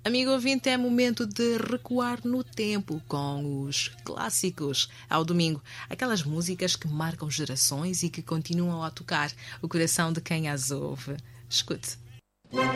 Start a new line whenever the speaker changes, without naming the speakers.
Amigo ouvinte, é momento de recuar no tempo com os clássicos. Ao domingo, aquelas músicas que marcam gerações e que continuam a tocar o coração de quem as ouve. Escute.